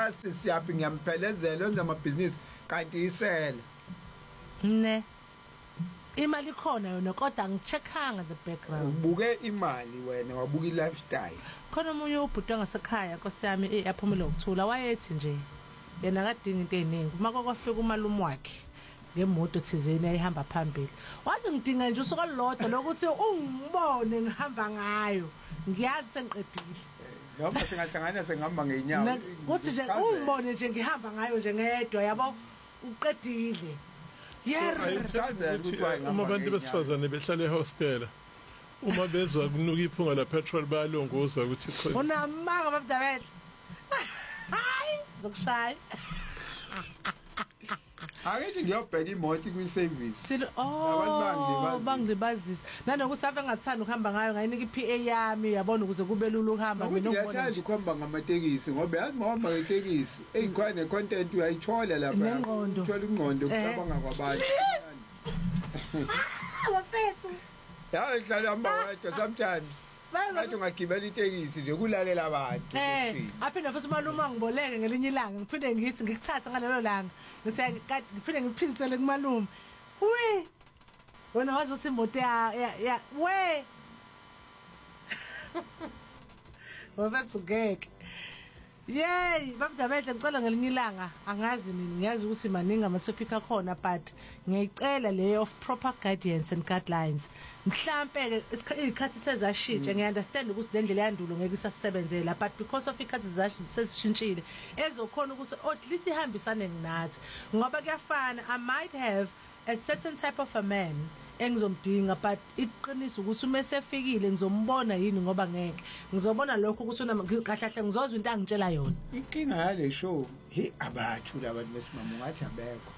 nasi siyaphi ngiyamphelezela wenza amabhizinisi kanti isela ne imali khona yona kodwa ngicheckanga the background ubuke imali wena wabuka i-lifestyle khona umunye ubhuti ngasekhaya Nkosi yami yaphumile ukuthula wayethi nje yena kadinga into eziningi maka kwafika umalume wakhe ngemoto thizeni ayihamba phambili wazi ngidinga nje usuka lodwa lokuthi ungibone ngihamba ngayo ngiyazi sengiqedile noma singahlangana sengihamba ngeenyawo uthi nje ungibone nje ngihamba ngayo nje ngedwa yabo uqedile uma abantu besifazane behlala ehostela uma bezwa kunuka iphunga la petrol bayalongoza ukuthi khona unamanga babudabela hayi zokushaya Akethi ngiyobheka imoto kwi-service. Bangilibazisa. Nanokuthi ave ngathanda ukuhamba ngayo ngayinika iPA yami yabona ukuze kube lula ukuhamba mina ngibona. Ngiyathanda ukuhamba ngamatekisi ngoba yazi mahamba ngetekisi eyikhona content uyayithola lapha. Uthola ingqondo ukucabanga kwabantu. Wafethu. Ya ihlala amawethu sometimes. Bathi ungagibela itekisi nje kulalela abantu. Aphinde futhi umalume ngiboleke ngelinye ilanga ngiphinde ngithi ngikuthatha ngalelo langa. Ngiphinde ngiphindisele kumalume. We. Wena wazi ukuthi imoto ya we. Wafethu ngeke. Yey, babudabedle ngicela ngelinye ilanga angazi nini ngiyazi ukuthi maningi ama-topic akhona but ngiyicela le of proper guidance and guidelines. Mhlambe ke izikhathi sezashintsha ngiunderstand ukuthi le ndlela yandulo ngeke isasebenzela but because of ikhathi sezishintshile ezokhona ukuthi at least ihambisane nathi ngoba kuyafana I might have a certain type of a man engizomdinga but iqiniso ukuthi uma sefikile ngizombona yini ngoba ngeke ngizobona lokho ukuthi kahle ngizozwa into angitshela yona inkinga yale show abathu labantu besimama ungathi abekho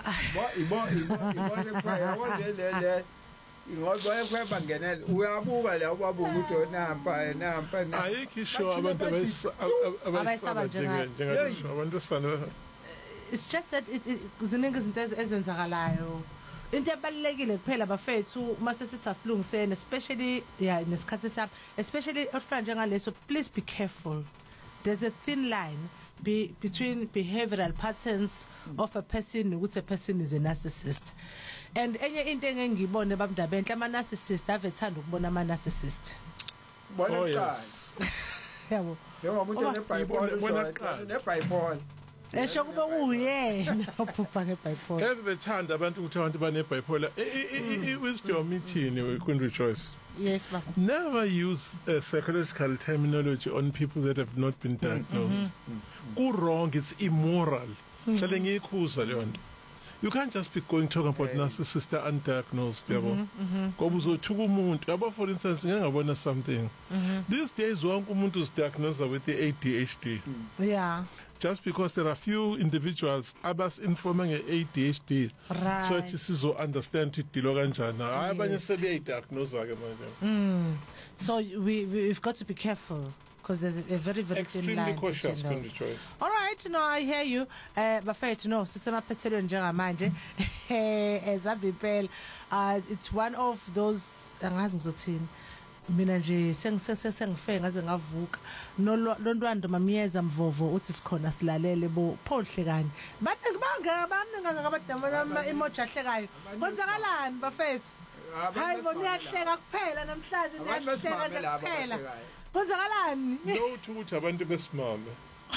ibo ekhaya wondelele ngoba ekhweba ngenele uyabuka la ubabuka ukuthi nampa ayikho show abantu abayisaba njengasho abantu besifana it's just that ziningi izinto ezenzakalayo into ebalekile kuphela bafethu mase sithi asilungisene especially nesikhathi sapha especially ofana njengaleso please be careful there's a thin line between behavioral patterns of a person ukuthi a person is a narcissist and enye into engengiyibone babudabhenhle ama narcissist avethanda ukubona ama narcissist bona yabo njengomuntu neBible esho kube uyena ophupha ngeBible bethanda abantu ukuthi abantu baneBible wisdom ithini Queen Rejoice. Yes baba. Never use a psychological terminology on people that have not been diagnosed. Go wrong, it's immoral. Hlale ngiyikhuza leyo nto. You can't just be talking about narcissist undiagnosed yabo. Ngoba uzothuka umuntu yabo for instance ngiyabona something. These days wonke umuntu is diagnosed with the ADHD. Yeah. Just because there are few individuals abas informing ADHD right. So that sizo understand idilo kanjani abanye sebeyidiagnose ke manje. So we've got to be careful because there's a very thin line. Extremely cautious when you choice. All right, no, I hear you. Bafethu no sisemaphethelweni njengamanje ezabiphela it's one of those angazi ngizothini mina nje sengife ngaze ngavuka lontwando mamiyeza mvovo uthi sikhona silalele bo phohle kani banganga abadama emoji ahlekayo kwenzakalani bafethu hayi bona iyahleka kuphela namhlanje niyahleka nje kuphela kwenzakalani no ukuthi abantu besimame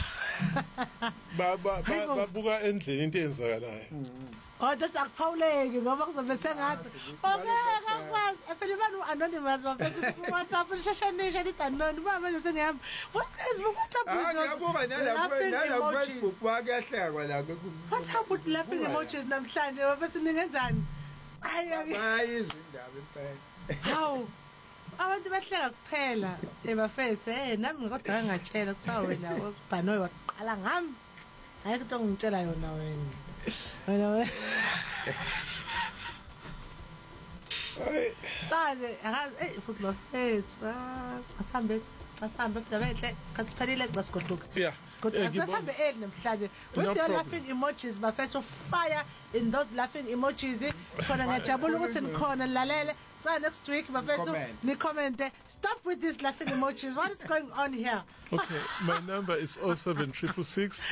babuka endleni into eyenzakalayo That's akuphawuleki ngoba kuzobe sengathi akwazi efela bani anonymous bafethu WhatsApp lishashanisha lithi anonymous manje sengihamba what is WhatsApp yabuka nalapho Facebook wakehlekwa la WhatsApp laughing emojis namhlanje bafethu ningenzani hayi izindaba empela hawu abantu bahleka kuphela bafethu nami ngikodwa ngatshela kuthiwa wena ubhanoyi waqala ngami ayikho into ngitshela yona wena Sale akazi futhi bafethu asambe bafethu sikhathi siphelile ngasigoduka asambe namhlanje with your laughing emojis bafethu fire in those laughing emojis khona ngiyajabula ukuthi nikhona lalele next week bafethu ni comment stop with these laughing emojis what is going on here. Okay, my number is 07366